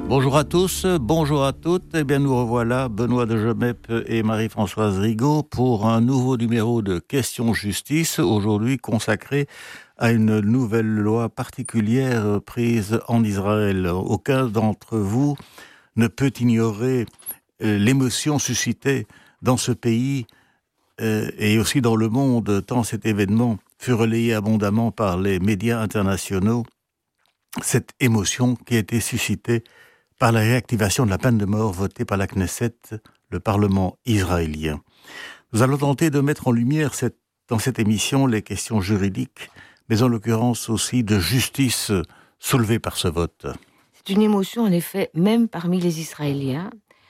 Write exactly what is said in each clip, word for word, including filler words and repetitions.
Bonjour à tous, bonjour à toutes. Eh bien, nous revoilà, Benoît de Gemep et Marie-Françoise Rigaud, pour un nouveau numéro de Questions Justice, aujourd'hui consacré à une nouvelle loi particulière prise en Israël. Aucun d'entre vous ne peut ignorer l'émotion suscitée dans ce pays euh, et aussi dans le monde, tant cet événement fut relayé abondamment par les médias internationaux, cette émotion qui a été suscitée par la réactivation de la peine de mort votée par la Knesset, le Parlement israélien. Nous allons tenter de mettre en lumière cette, dans cette émission les questions juridiques, mais en l'occurrence aussi de justice soulevées par ce vote. C'est une émotion en effet, même parmi les Israéliens.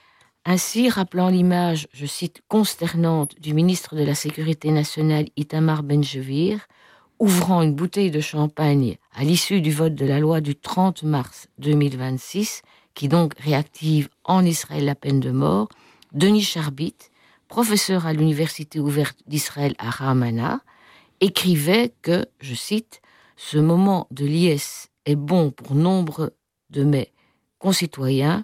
Ainsi, rappelant l'image, je cite, consternante du ministre de la Sécurité nationale Itamar Ben-Gvir, ouvrant une bouteille de champagne à l'issue du vote de la loi du trente mars deux mille vingt-six, qui donc réactive en Israël la peine de mort, Denis Charbit, professeur à l'Université ouverte d'Israël à Ramana, écrivait que, je cite, « Ce moment de liesse est bon pour nombre de mes concitoyens,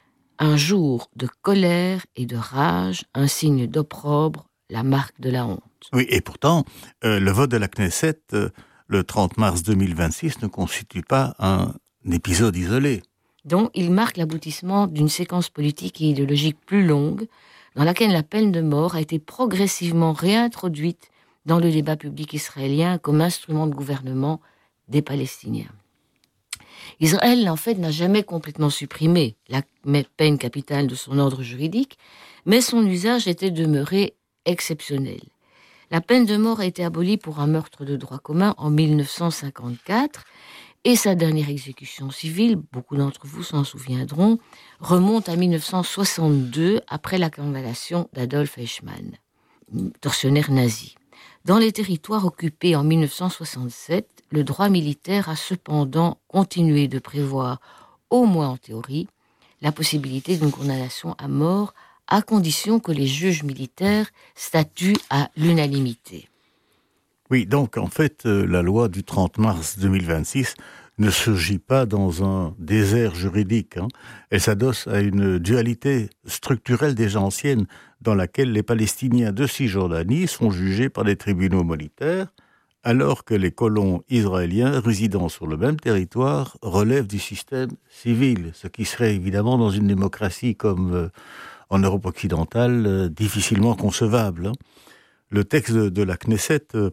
un jour de colère et de rage, un signe d'opprobre, la marque de la honte. » Oui, et pourtant, euh, le vote de la Knesset, euh, le trente mars deux mille vingt-six, ne constitue pas un épisode isolé. Donc, il marque l'aboutissement d'une séquence politique et idéologique plus longue, dans laquelle la peine de mort a été progressivement réintroduite dans le débat public israélien comme instrument de gouvernement des Palestiniens. Israël, en fait, n'a jamais complètement supprimé la peine capitale de son ordre juridique, mais son usage était demeuré exceptionnel. La peine de mort a été abolie pour un meurtre de droit commun en mille neuf cent cinquante-quatre, et sa dernière exécution civile, beaucoup d'entre vous s'en souviendront, remonte à mille neuf cent soixante-deux, après la condamnation d'Adolf Eichmann, tortionnaire nazi. Dans les territoires occupés en mille neuf cent soixante-sept, le droit militaire a cependant continué de prévoir, au moins en théorie, la possibilité d'une condamnation à mort, à condition que les juges militaires statuent à l'unanimité. Oui, donc en fait, euh, la loi du trente mars deux mille vingt-six ne surgit pas dans un désert juridique. Hein. Elle s'adosse à une dualité structurelle déjà ancienne dans laquelle les Palestiniens de Cisjordanie sont jugés par les tribunaux militaires, alors que les colons israéliens résidant sur le même territoire relèvent du système civil, ce qui serait évidemment dans une démocratie comme euh, en Europe occidentale euh, difficilement concevable. Hein. Le texte de, de la Knesset euh,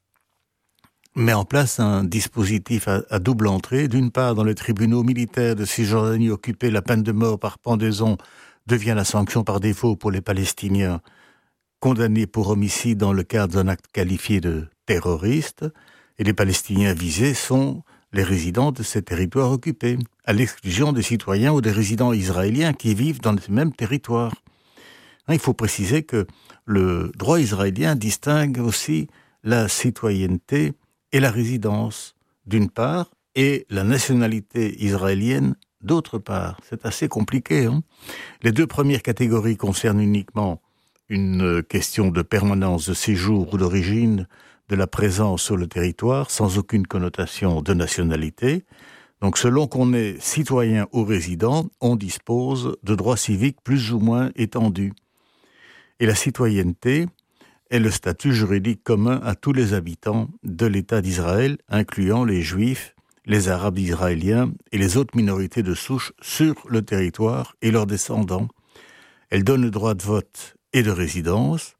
met en place un dispositif à, à double entrée. D'une part, dans les tribunaux militaires de Cisjordanie occupés, la peine de mort par pendaison devient la sanction par défaut pour les Palestiniens condamnés pour homicide dans le cadre d'un acte qualifié de terroriste, et les Palestiniens visés sont les résidents de ces territoires occupés, à l'exclusion des citoyens ou des résidents israéliens qui vivent dans ces mêmes territoires. Il faut préciser que le droit israélien distingue aussi la citoyenneté et la résidence, d'une part, et la nationalité israélienne, d'autre part. C'est assez compliqué. Hein. Les deux premières catégories concernent uniquement une question de permanence de séjour ou d'origine de la présence sur le territoire, sans aucune connotation de nationalité. Donc, selon qu'on est citoyen ou résident, on dispose de droits civiques plus ou moins étendus. Et la citoyenneté est le statut juridique commun à tous les habitants de l'État d'Israël, incluant les Juifs, les Arabes israéliens et les autres minorités de souche sur le territoire et leurs descendants. Elle donne le droit de vote et de résidence,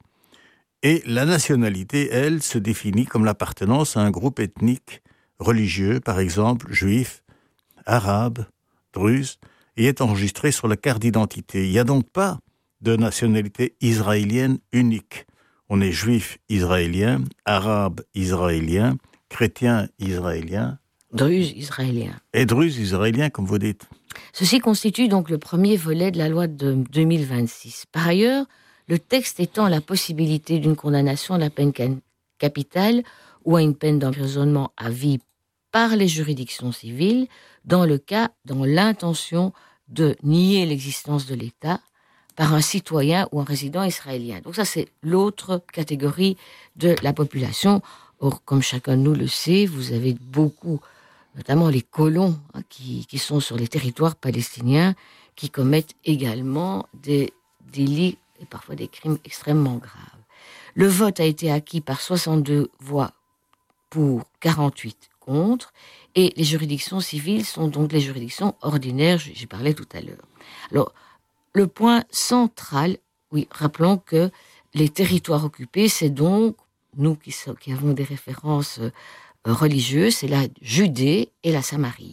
et la nationalité, elle, se définit comme l'appartenance à un groupe ethnique religieux, par exemple juif, arabe, druze, et est enregistrée sur la carte d'identité. Il n'y a donc pas de nationalité israélienne unique. On est juif israélien, arabe israélien, chrétien israélien, Druze israélien. Et druze israélien, comme vous dites. Ceci constitue donc le premier volet de la loi de deux mille vingt-six. Par ailleurs, le texte étend la possibilité d'une condamnation à la peine capitale ou à une peine d'emprisonnement à vie par les juridictions civiles, dans le cas, dans l'intention de nier l'existence de l'État par un citoyen ou un résident israélien. Donc ça, c'est l'autre catégorie de la population. Or, comme chacun de nous le sait, vous avez beaucoup notamment les colons hein, qui, qui sont sur les territoires palestiniens, qui commettent également des délits et parfois des crimes extrêmement graves. Le vote a été acquis par soixante-deux voix pour, quarante-huit contre, et les juridictions civiles sont donc les juridictions ordinaires, j'y parlais tout à l'heure. Alors, le point central, oui, rappelons que les territoires occupés, c'est donc, nous qui, so- qui avons des références euh, religieuses, c'est la Judée et la Samarie.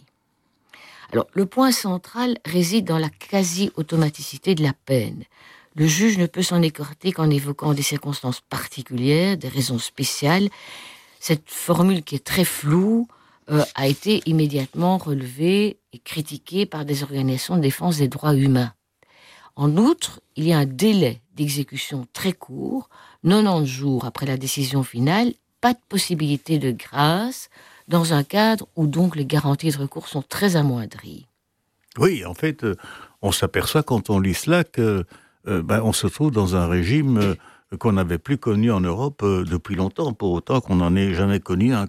Alors, le point central réside dans la quasi-automaticité de la peine. Le juge ne peut s'en écarter qu'en évoquant des circonstances particulières, des raisons spéciales. Cette formule qui est très floue euh, a été immédiatement relevée et critiquée par des organisations de défense des droits humains. En outre, il y a un délai d'exécution très court, quatre-vingt-dix jours après la décision finale, pas de possibilité de grâce, dans un cadre où donc les garanties de recours sont très amoindries. Oui, en fait, euh, on s'aperçoit quand on lit cela que euh, ben, on se trouve dans un régime euh, qu'on n'avait plus connu en Europe euh, depuis longtemps, pour autant qu'on n'en ait jamais connu un,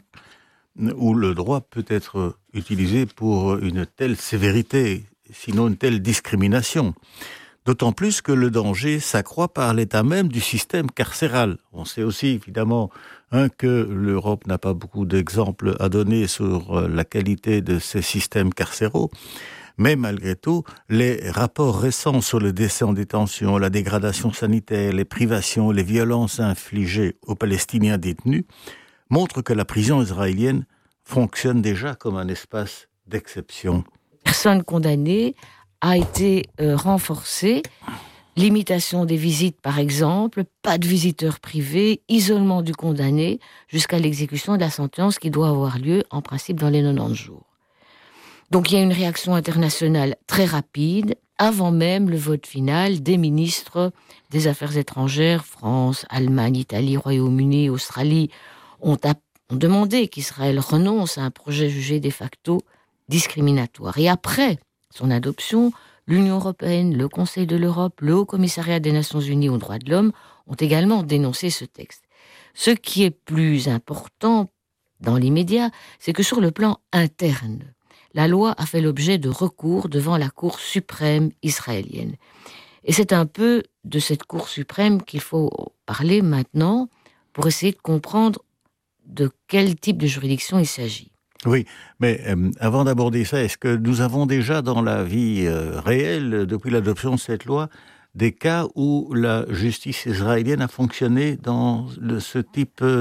où le droit peut être utilisé pour une telle sévérité, sinon une telle discrimination. D'autant plus que le danger s'accroît par l'état même du système carcéral. On sait aussi, évidemment, hein, que l'Europe n'a pas beaucoup d'exemples à donner sur la qualité de ces systèmes carcéraux. Mais malgré tout, les rapports récents sur le décès en détention, la dégradation sanitaire, les privations, les violences infligées aux Palestiniens détenus montrent que la prison israélienne fonctionne déjà comme un espace d'exception. Personne condamnée a été euh, renforcée. Limitation des visites, par exemple, pas de visiteurs privés, isolement du condamné jusqu'à l'exécution de la sentence qui doit avoir lieu, en principe, dans les quatre-vingt-dix jours. Donc il y a une réaction internationale très rapide, avant même le vote final des ministres des Affaires étrangères, France, Allemagne, Italie, Royaume-Uni, Australie, ont, a- ont demandé qu'Israël renonce à un projet jugé de facto discriminatoire. Et après son adoption, l'Union européenne, le Conseil de l'Europe, le Haut-Commissariat des Nations Unies aux droits de l'homme ont également dénoncé ce texte. Ce qui est plus important dans l'immédiat, c'est que sur le plan interne, la loi a fait l'objet de recours devant la Cour suprême israélienne. Et c'est un peu de cette Cour suprême qu'il faut parler maintenant pour essayer de comprendre de quel type de juridiction il s'agit. Oui, mais euh, avant d'aborder ça, est-ce que nous avons déjà dans la vie euh, réelle, depuis l'adoption de cette loi, des cas où la justice israélienne a fonctionné dans le, ce type de,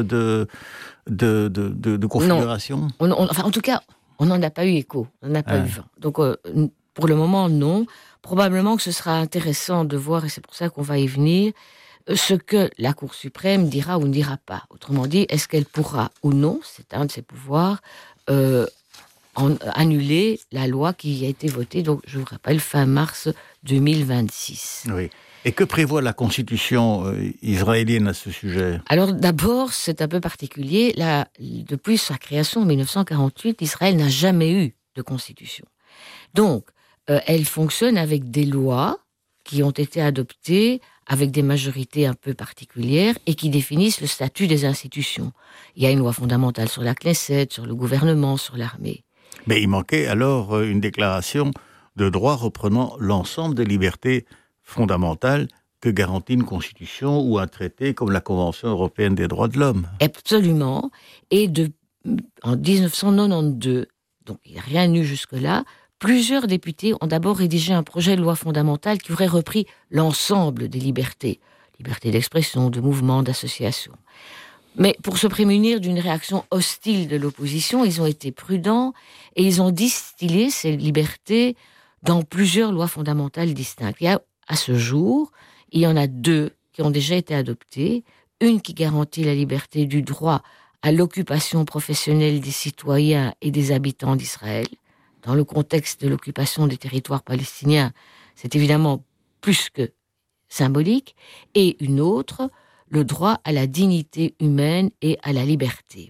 de, de, de, de configuration ? On, on, enfin, en tout cas, on n'en a pas eu écho, on n'en a pas Ah. eu vent. Donc, euh, pour le moment, non. Probablement que ce sera intéressant de voir, et c'est pour ça qu'on va y venir, ce que la Cour suprême dira ou ne dira pas. Autrement dit, est-ce qu'elle pourra ou non, c'est un de ses pouvoirs, euh, en, annuler la loi qui a été votée, donc je vous rappelle, fin mars deux mille vingt-six. Oui. Et que prévoit la constitution euh, israélienne à ce sujet ? Alors d'abord, c'est un peu particulier. Là, depuis sa création en dix-neuf cent quarante-huit, Israël n'a jamais eu de constitution. Donc, euh, elle fonctionne avec des lois qui ont été adoptées avec des majorités un peu particulières et qui définissent le statut des institutions. Il y a une loi fondamentale sur la Knesset, sur le gouvernement, sur l'armée. Mais il manquait alors une déclaration de droit reprenant l'ensemble des libertés fondamentales que garantit une constitution ou un traité comme la Convention européenne des droits de l'homme. Absolument. Et de, en dix-neuf cent quatre-vingt-douze, donc il n'y a rien eu jusque-là, plusieurs députés ont d'abord rédigé un projet de loi fondamentale qui aurait repris l'ensemble des libertés. Liberté d'expression, de mouvement, d'association. Mais pour se prémunir d'une réaction hostile de l'opposition, ils ont été prudents et ils ont distillé ces libertés dans plusieurs lois fondamentales distinctes. Il y a, à ce jour, il y en a deux qui ont déjà été adoptées. Une qui garantit la liberté du droit à l'occupation professionnelle des citoyens et des habitants d'Israël. Dans le contexte de l'occupation des territoires palestiniens, c'est évidemment plus que symbolique. Et une autre, le droit à la dignité humaine et à la liberté.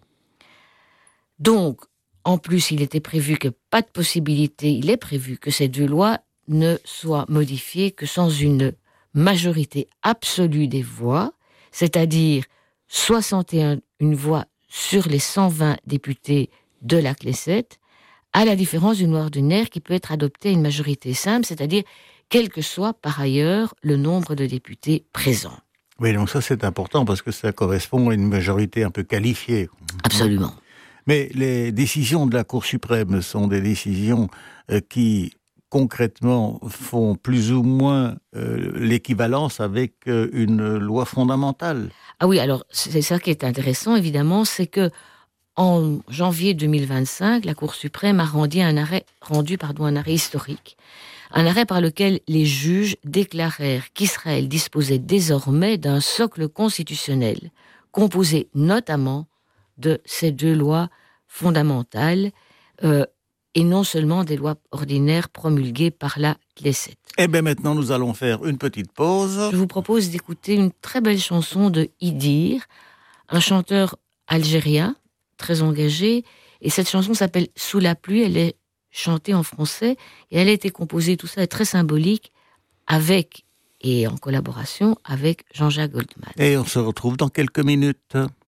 Donc, en plus, il était prévu que pas de possibilité, il est prévu que ces deux lois ne soient modifiées que sans une majorité absolue des voix, c'est-à-dire soixante et un une voix sur les cent vingt députés de la Knesset, à la différence d'une loi ordinaire qui peut être adoptée à une majorité simple, c'est-à-dire quel que soit par ailleurs le nombre de députés présents. Oui, donc ça c'est important parce que ça correspond à une majorité un peu qualifiée. Absolument. Mais les décisions de la Cour suprême sont des décisions euh, qui, concrètement, font plus ou moins euh, l'équivalence avec euh, une loi fondamentale. Ah oui, alors c'est ça qui est intéressant, évidemment, c'est que en janvier deux mille vingt-cinq, la Cour suprême a rendu un arrêt, rendu, pardon, un arrêt historique. Un arrêt par lequel les juges déclarèrent qu'Israël disposait désormais d'un socle constitutionnel, composé notamment de ces deux lois fondamentales, euh, et non seulement des lois ordinaires promulguées par la Knesset. Eh bien maintenant, nous allons faire une petite pause. Je vous propose d'écouter une très belle chanson de Idir, un chanteur algérien, très engagé, et cette chanson s'appelle « Sous la pluie », elle est chantée en français, et elle a été composée, tout ça est très symbolique, avec, et en collaboration avec Jean-Jacques Goldman. Et on se retrouve dans quelques minutes.